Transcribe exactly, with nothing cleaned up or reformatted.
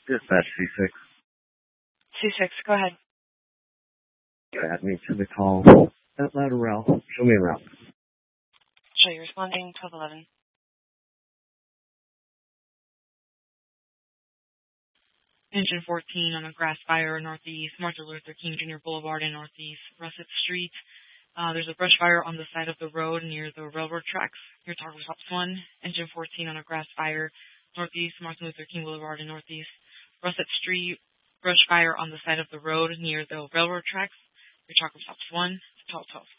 Dispatch C six. C six, go ahead. Add me to the call. That ladder route. Show me a route. Show you responding, twelve eleven. Engine fourteen on a grass fire northeast, Martin Luther King Junior Boulevard in northeast, Russet Street. Uh, there's a brush fire on the side of the road near the railroad tracks. Your target stops one. Engine fourteen on a grass fire northeast, Martin Luther King Boulevard in northeast, Russet Street. Brush fire on the side of the road near the railroad tracks. Your target stops one. twelve twelve.